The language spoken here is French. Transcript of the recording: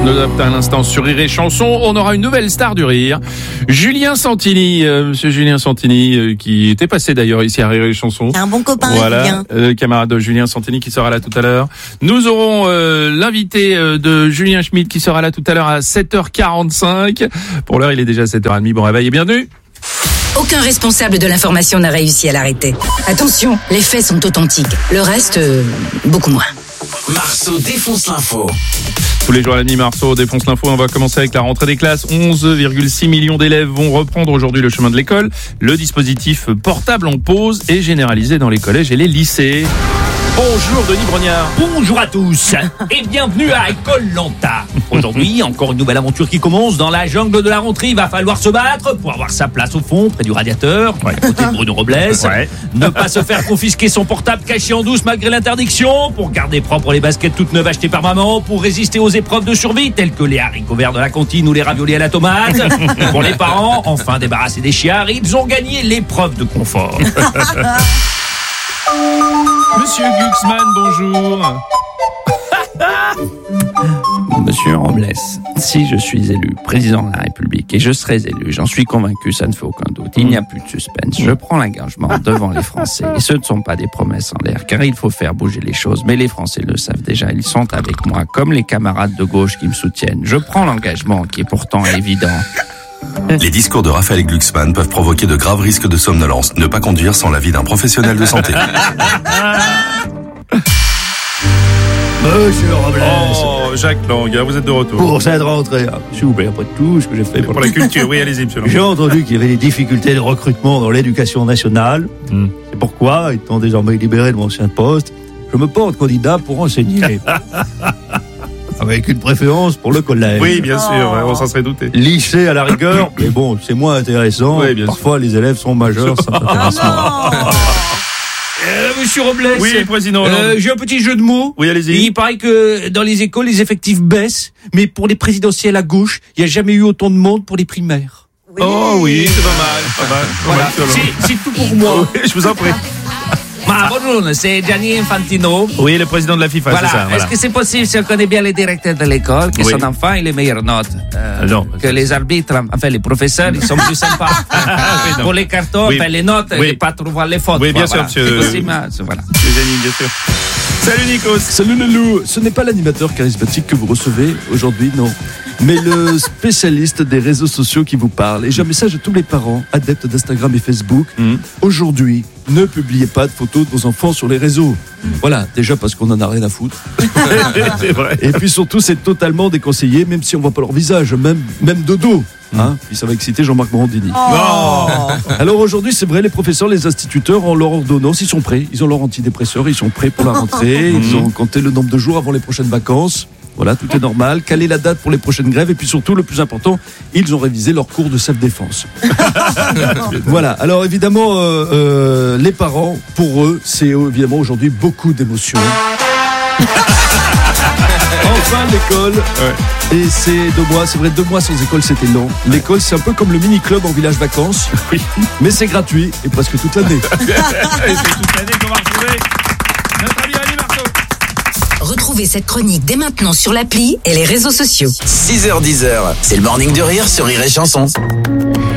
adapte à l'instant sur Rire et Chanson. On aura une nouvelle star du rire, Julien Santini. Monsieur Julien Santini, qui était passé d'ailleurs ici à Rire et Chanson. C'est un bon copain, voilà, Julien. Camarade de Julien Santini qui sera là tout à l'heure. Nous aurons l'invité de Julien Schmitt qui sera là tout à l'heure à 7h45. Pour l'heure, il est déjà 7h30. Bon réveil et bienvenue. Aucun responsable de l'information n'a réussi à l'arrêter. Attention, les faits sont authentiques. Le reste, beaucoup moins. Marceau défonce l'info. Tous les jours à la mi-Marceau défonce l'info. On va commencer avec la rentrée des classes. 11,6 millions d'élèves vont reprendre aujourd'hui le chemin de l'école. Le dispositif portable en pause est généralisé dans les collèges et les lycées. Bonjour Denis Brognard. Bonjour à tous et bienvenue à Koh-Lanta. Aujourd'hui, encore une nouvelle aventure qui commence dans la jungle de la rentrée. Il va falloir se battre pour avoir sa place au fond, près du radiateur, à côté de Bruno Robles. Ouais. Ne pas se faire confisquer son portable caché en douce malgré l'interdiction. Pour garder propre les baskets toutes neuves achetées par maman. Pour résister aux épreuves de survie telles que les haricots verts de la cantine ou les raviolis à la tomate. Et pour les parents, enfin débarrassés des chiards, ils ont gagné l'épreuve de confort. Monsieur Glucksmann, bonjour. Monsieur Robles, si je suis élu président de la République, et je serai élu, j'en suis convaincu, ça ne fait aucun doute, il n'y a plus de suspense. Je prends l'engagement devant les Français, et ce ne sont pas des promesses en l'air, car il faut faire bouger les choses, mais les Français le savent déjà, ils sont avec moi, comme les camarades de gauche qui me soutiennent. Je prends l'engagement qui est pourtant évident. Les discours de Raphaël Glucksmann peuvent provoquer de graves risques de somnolence. Ne pas conduire sans l'avis d'un professionnel de santé. Monsieur Robles. Oh, Jacques Lang, vous êtes de retour. Pour cette rentrée, s'il vous plaît, après tout ce que j'ai fait Pour la culture, oui, allez-y, monsieur Lang. J'ai entendu qu'il y avait des difficultés de recrutement dans l'éducation nationale. C'est pourquoi, étant désormais libéré de mon ancien poste, je me porte candidat pour enseigner. Avec une préférence pour le collège. Oui, bien sûr, on s'en serait douté. Lycée à la rigueur, mais bon, c'est moins intéressant. Oui, bien Parfois, les élèves sont majeurs, ça m'intéresse moins. Monsieur Robles. Oui, président Hollande. J'ai un petit jeu de mots. Oui, allez-y. Il paraît que dans les écoles, les effectifs baissent, mais pour les présidentielles à gauche, il n'y a jamais eu autant de monde pour les primaires. Oui. Oh oui, c'est pas mal. Voilà, c'est tout pour moi. Oui, je vous en prie. Bonjour, c'est Gianni Infantino. Oui, le président de la FIFA, Voilà. c'est ça. Est-ce que c'est possible si on connaît bien les directeurs de l'école, que Oui. son enfant ait les meilleures notes, Non. que les arbitres, enfin les professeurs, ils sont plus sympas. non. Pour les cartons, Oui. les notes, Oui. et pas trop voir les fautes. Oui, bien Voilà. sûr, monsieur. C'est possible, hein, voilà. Les amis, bien sûr. Salut Nikos. Salut les loups, ce n'est pas l'animateur charismatique que vous recevez aujourd'hui, non. Mais le spécialiste des réseaux sociaux qui vous parle. Et j'ai un message à tous les parents, adeptes d'Instagram et Facebook. Aujourd'hui, ne publiez pas de photos de vos enfants sur les réseaux. Voilà, déjà parce qu'on en a rien à foutre. C'est vrai. Et puis surtout, c'est totalement déconseillé, même si on voit pas leur visage, même de dos. Hein, puis ça va exciter Jean-Marc Morandini. Alors aujourd'hui, c'est vrai, les professeurs, les instituteurs ont leur ordonnance, ils sont prêts, ils ont leur antidépresseur, ils sont prêts pour la rentrée, ils ont compté le nombre de jours avant les prochaines vacances. Voilà, tout est normal. Calé la date pour les prochaines grèves et puis surtout, le plus important, ils ont révisé leur cours de self-défense. Voilà. Alors évidemment, les parents, pour eux, c'est évidemment aujourd'hui beaucoup d'émotions. Enfin l'école. Et c'est 2 mois, c'est vrai, 2 mois sans école, c'était long. L'école, c'est un peu comme le mini-club en village vacances. Oui. Mais c'est gratuit et presque toute l'année. Et c'est toute l'année qu'on va retrouver notre ami Rémi Marceau. Retrouvez cette chronique dès maintenant sur l'appli et les réseaux sociaux. 6h10, c'est le morning de rire sur Rire et Chanson.